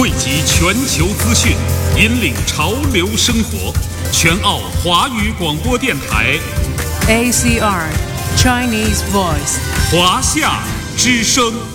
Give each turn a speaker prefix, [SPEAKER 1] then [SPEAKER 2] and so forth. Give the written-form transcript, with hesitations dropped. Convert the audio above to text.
[SPEAKER 1] 汇集全球资讯，引领潮流生活。全澳华语广播电台
[SPEAKER 2] ACR Chinese Voice
[SPEAKER 1] 华夏之声。